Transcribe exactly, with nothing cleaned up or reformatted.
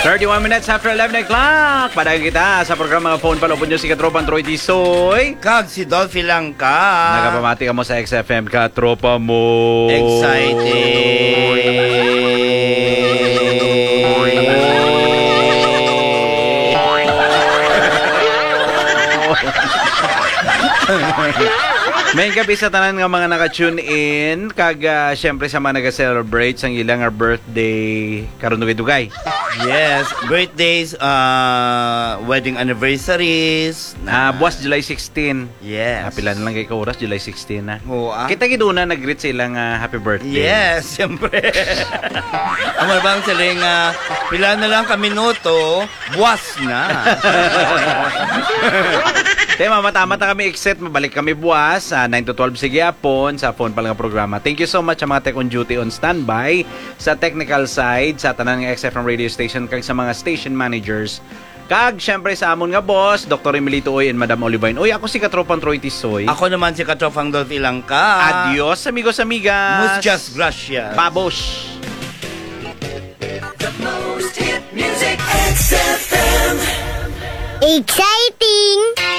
thirty-one minutes after eleven o'clock. Padayon kita sa programa mga phone palupon nyo si Katropang Troy Tisoy. Kag si Dolphy lang ka. Nagapamati ka mo sa X F M, Katropa mo. May gabi sa tanan nga mga naka-tune in kag uh, syempre sa mga nag-celebrate sang ilang nga birthday karon dugay-dugay. Yes, birthdays, uh, wedding anniversaries. Ah, uh, buwas July sixteen. Yes. Ah, pila na lang kay ka oras July sixteen na. Oo, ah. Kita giduna nag-greet sa ilang uh, happy birthday. Yes, siyempre. Ang bang siling uh, pila na lang ka minuto, buwas na. Te, mamata-mata kami exit, mabalik kami buwas sa uh, nine to twelve sige apon sa phone pa lang programa. Thank you so much sa mga tech on duty on standby sa technical side sa tanan ng X F M radio station kag sa mga station managers. Kag syempre sa amon nga boss, Doctor Emilito Oy and Madam Olivine. Oy, ako si Katropang Troy Tisoy. Ako naman si Katropang Dolphy lang ka. Adios amigos amigas. Muchas gracias. Babosh. The most hit music X F M. Exciting!